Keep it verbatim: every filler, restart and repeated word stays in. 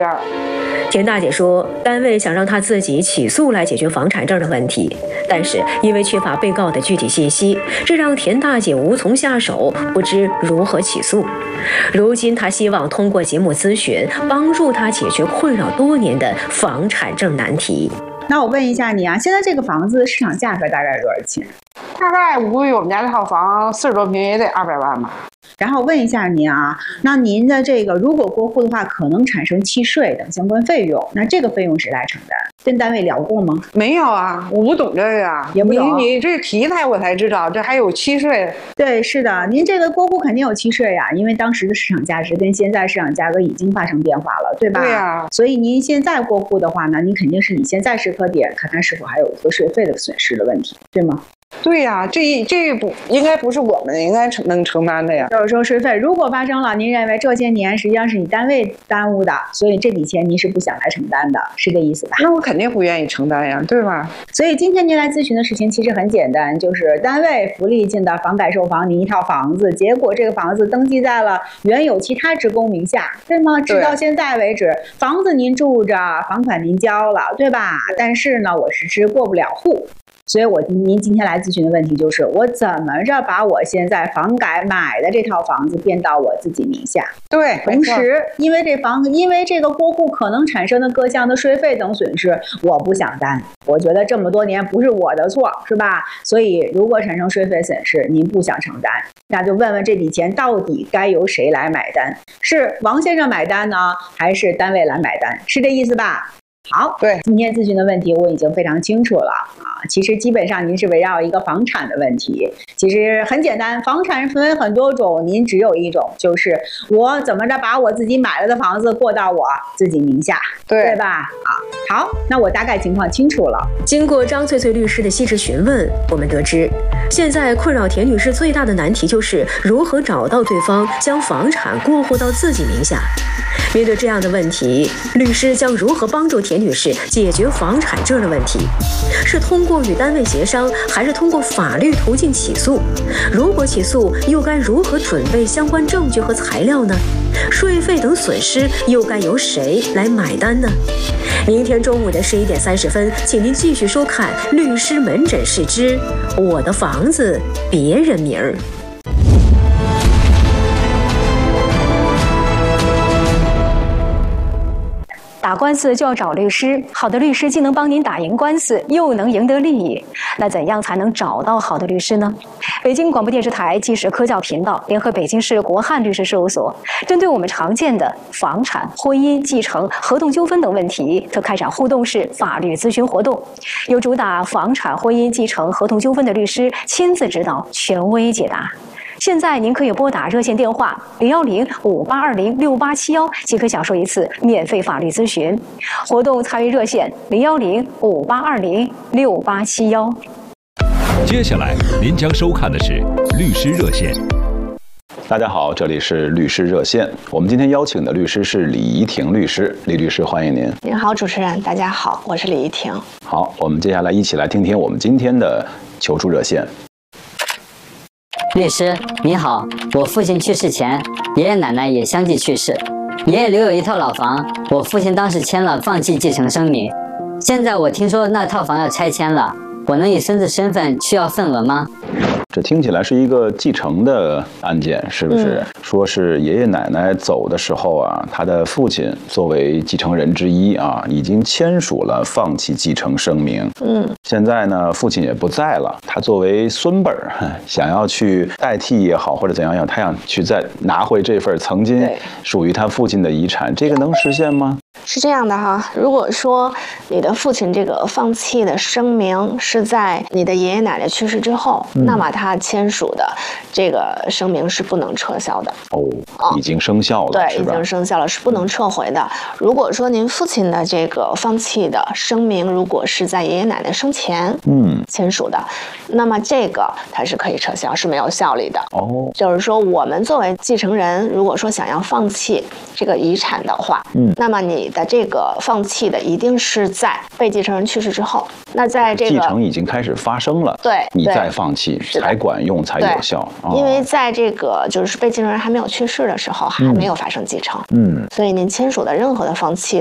田大姐说，单位想让她自己起诉来解决房产证的问题，但是因为缺乏被告的具体信息，这让田大姐无从下手，不知如何起诉。如今她希望通过节目咨询，帮助她解决困扰多年的房产证难题。 那我问一下你啊，现在这个房子市场价格大概是多少钱？ 大概我估计我们家这套房四十多平也得二百万吧。 然后问一下您啊，那您的这个如果过户的话，可能产生契税等相关费用，那这个费用谁来承担？跟单位聊过吗？ 没有啊，我不懂这个呀， 也不懂。 你你这题材我才知道，这还有契税。 对，是的，您这个过户肯定有契税呀，因为当时的市场价值跟现在市场价格已经发生变化了，对吧？ 对呀。 所以您现在过户的话呢，您肯定是以现在时刻点看看是否还有一个税费的损失的问题，对吗？ 对呀、啊，这这不应该不是我们应该承能承担的呀。 就是说税费如果发生了，您认为这些年实际上是你单位耽误的，所以这笔钱您是不想来承担的，是这意思吧？ 那我肯定不愿意承担呀，对吧？ 所以今天您来咨询的事情其实很简单，就是单位福利进的房改售房您一套房子，结果这个房子登记在了原有其他职工名下，对吗？直到现在为止，房子您住着，房款您交了，对吧？但是呢，我迟迟过不了户。所以我您今天来咨询的问题就是，我怎么着把我现在房改买的这套房子变到我自己名下？ 对， 同时因为这房因为这个过户可能产生的各项的税费等损失，我不想担。我觉得这么多年不是我的错，是吧？所以如果产生税费损失，您不想承担，那就问问这笔钱到底该由谁来买单？是王先生买单呢，还是单位来买单？是这意思吧？好， 对， 今天咨询的问题我已经非常清楚了啊。其实基本上您是围绕一个房产的问题，其实很简单，房产分为很多种，您只有一种，就是我怎么着把我自己买了的房子过到我自己名下，对对吧？啊，好，那我大概情况清楚了。 经过张翠翠律师的细致询问，我们得知，现在困扰田女士最大的难题就是如何找到对方将房产过户到自己名下。面对这样的问题，律师将如何帮助田女士解决房产证的问题？是通过与单位协商，还是通过法律途径起诉？如果起诉，又该如何准备相关证据和材料呢？税费等损失又该由谁来买单呢？明天中午的十一点三十分，请您继续收看《律师门诊室之我的房子别人名儿》。 打官司就要找律师，好的律师既能帮您打赢官司，又能赢得利益。那怎样才能找到好的律师呢？北京广播电视台纪实科教频道联合北京市国汉律师事务所，针对我们常见的房产、婚姻、继承、合同纠纷等问题，特开展互动式法律咨询活动，由主打房产、婚姻、继承、合同纠纷的律师亲自指导，权威解答。现在您可以拨打热线电话零幺零五八二零六八七幺，即可享受一次免费法律咨询。活动参与热线零幺零五八二零六八七幺。 接下来您将收看的是律师热线。 大家好，这里是律师热线。我们今天邀请的律师是李怡婷律师，李律师欢迎您。 您好，主持人，大家好，我是李怡婷。 好，我们接下来一起来听听我们今天的求助热线。 律师你好，我父亲去世前，爷爷奶奶也相继去世，爷爷留有一套老房，我父亲当时签了放弃继承声明。现在我听说那套房要拆迁了，我能以孙子身份去要份额吗？ 这听起来是一个继承的案件，是不是？嗯、说是爷爷奶奶走的时候啊，他的父亲作为继承人之一啊，已经签署了放弃继承声明。嗯，现在呢，父亲也不在了，他作为孙辈儿，想要去代替也好，或者怎样样，他想去再拿回这份曾经属于他父亲的遗产，这个能实现吗？ 是这样的哈，如果说你的父亲这个放弃的声明是在你的爷爷奶奶去世之后，嗯、那么他签署的这个声明是不能撤销的。哦， 哦已经生效了， 对，已经生效了，是不能撤回的。如果说您父亲的这个放弃的声明，如果是在爷爷奶奶生前嗯签署的，那么这个它是可以撤销，是没有效力的。哦，就是说我们作为继承人，如果说想要放弃这个遗产的话，嗯，那么你你的这个放弃的一定是在被继承人去世之后。那在这个继承已经开始发生了， 对， 你再放弃才管用，才有效。哦、 因为在这个就是被继承人还没有去世的时候，还没有发生继承。 嗯， 所以您签署的任何的放弃